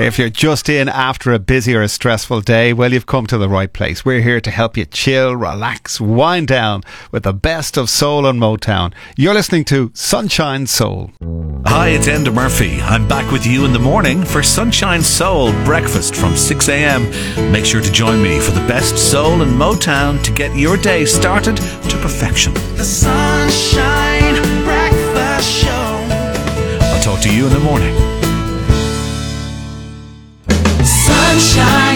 If you're just in after a busy or a stressful day, well, you've come to the right place. We're here to help you chill, relax, wind down with the best of soul and Motown. You're listening to Sunshine Soul. Hi, it's Enda Murphy. I'm back with you in the morning for Sunshine Soul breakfast from 6 a.m. Make sure to join me for the best soul and Motown to get your day started to perfection. The Sunshine Breakfast Show. I'll talk to you in the morning. Sunshine.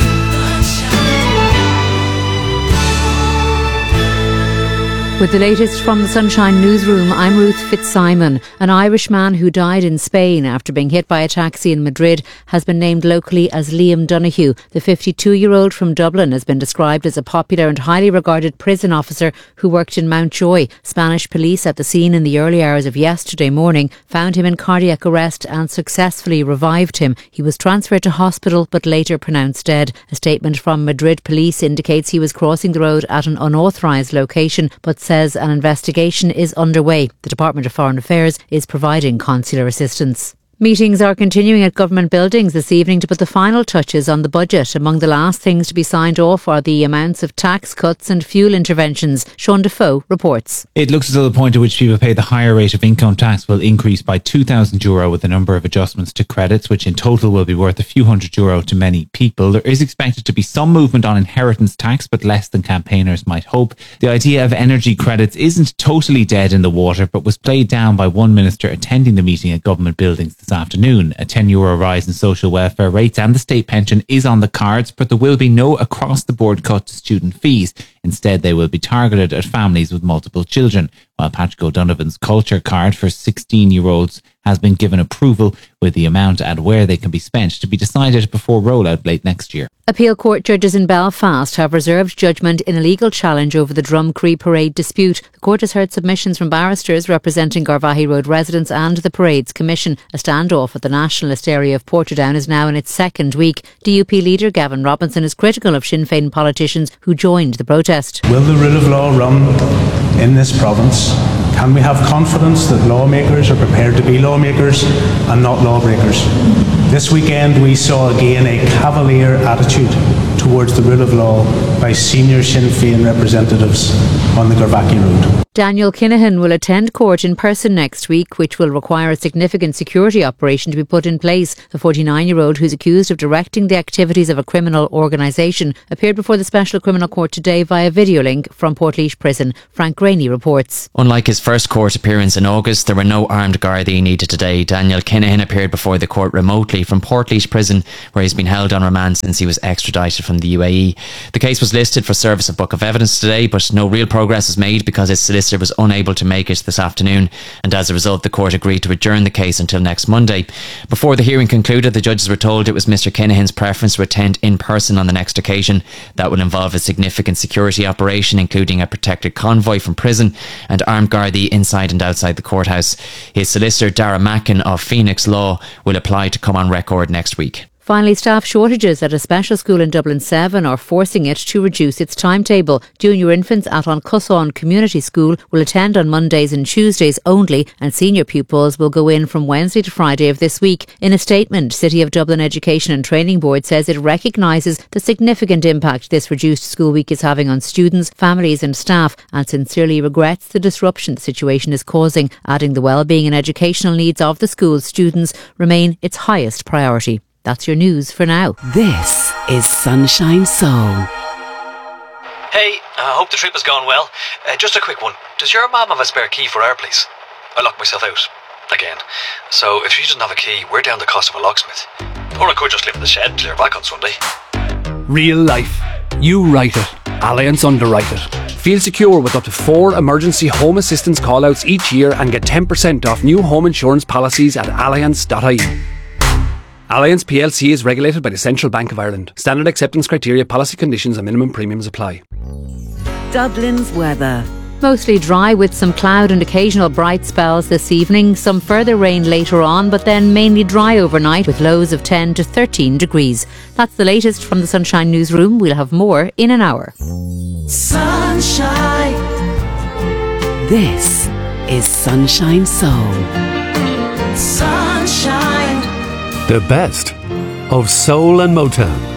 With the latest from the Sunshine Newsroom, I'm Ruth Fitzsimon. An Irish man who died in Spain after being hit by a taxi in Madrid has been named locally as Liam Donoghue. The 52-year-old from Dublin has been described as a popular and highly regarded prison officer who worked in Mountjoy. Spanish police at the scene in the early hours of yesterday morning found him in cardiac arrest and successfully revived him. He was transferred to hospital but later pronounced dead. A statement from Madrid police indicates he was crossing the road at an unauthorised location but says an investigation is underway. The Department of Foreign Affairs is providing consular assistance. Meetings are continuing at government buildings this evening to put the final touches on the budget. Among the last things to be signed off are the amounts of tax cuts and fuel interventions. Sean Defoe reports. It looks as though the point at which people pay the higher rate of income tax will increase by €2,000 with a number of adjustments to credits, which in total will be worth a few €100 to many people. There is expected to be some movement on inheritance tax, but less than campaigners might hope. The idea of energy credits isn't totally dead in the water, but was played down by one minister attending the meeting at government buildings this afternoon. A €10 rise in social welfare rates and the state pension is on the cards, but there will be no across-the-board cut to student fees. Instead, they will be targeted at families with multiple children, while Patrick O'Donovan's culture card for 16-year-olds has been given approval, with the amount and where they can be spent to be decided before rollout late next year. Appeal court judges in Belfast have reserved judgment in a legal challenge over the Drumcree parade dispute. The court has heard submissions from barristers representing Garvaghey Road residents and the parade's commission. A standoff at the nationalist area of Portadown is now in its second week. DUP leader Gavin Robinson is critical of Sinn Féin politicians who joined the protest. Will the rule of law run in this province? Can we have confidence that lawmakers are prepared to be lawmakers and not lawbreakers? This weekend we saw again a cavalier attitude towards the rule of law by senior Sinn Féin representatives on the Garvaghey Road. Daniel Kinahan will attend court in person next week, which will require a significant security operation to be put in place. The 49-year-old, who's accused of directing the activities of a criminal organisation, appeared before the Special Criminal Court today via video link from Portlaoise Prison. Frank Graney reports. Unlike his first court appearance in August, there were no armed Gardaí needed today. Daniel Kinahan appeared before the court remotely from Portlaoise Prison, where he's been held on remand since he was extradited from the UAE. The case was listed for service of book of evidence today, but no real progress was made because his solicitor was unable to make it this afternoon, and as a result the court agreed to adjourn the case until next Monday. Before the hearing concluded, the judges were told it was Mr Kinahan's preference to attend in person on the next occasion. That would involve a significant security operation, including a protected convoy from prison and armed Gardaí inside and outside the courthouse. His solicitor Dara Mackin of Phoenix Law will apply to come on record next week. Finally, staff shortages at a special school in Dublin 7 are forcing it to reduce its timetable. Junior infants at An Cusán Community School will attend on Mondays and Tuesdays only, and senior pupils will go in from Wednesday to Friday of this week. In a statement, City of Dublin Education and Training Board says it recognises the significant impact this reduced school week is having on students, families and staff, and sincerely regrets the disruption the situation is causing, adding the well-being and educational needs of the school's students remain its highest priority. That's your news for now. This is Sunshine Soul. Hey, I hope the trip has gone well. Just a quick one. Does your mum have a spare key for our place? I locked myself out. Again. So if she doesn't have a key, we're down the cost of a locksmith. Or I could just live in the shed and clear back on Sunday. Real life. You write it. Allianz underwrite it. Feel secure with up to 4 emergency home assistance callouts each year and get 10% off new home insurance policies at allianz.ie. Allianz plc is regulated by the Central Bank of Ireland. Standard acceptance criteria, policy conditions and minimum premiums apply. Dublin's weather. Mostly dry with some cloud and occasional bright spells this evening. Some further rain later on, but then mainly dry overnight with lows of 10 to 13 degrees. That's the latest from the Sunshine Newsroom. We'll have more in an hour. Sunshine. This is Sunshine Soul. Sunshine. The best of Soul and Motown.